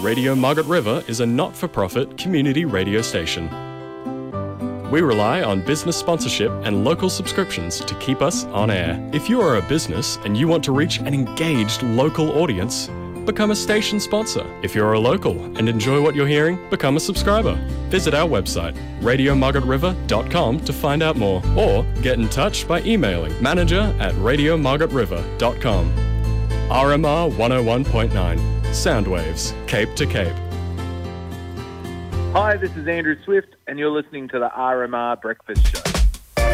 Radio Margaret River is a not-for-profit community radio station. We rely on business sponsorship and local subscriptions to keep us on air. If you are a business and you want to reach an engaged local audience, become a station sponsor. If you're a local and enjoy what you're hearing, become a subscriber. Visit our website, radiomargaretriver.com, to find out more, or get in touch by emailing manager@radiomargaretriver.com. RMR 101.9, Soundwaves, Cape to Cape. Hi, this is Andrew Swift, and you're listening to the RMR Breakfast Show.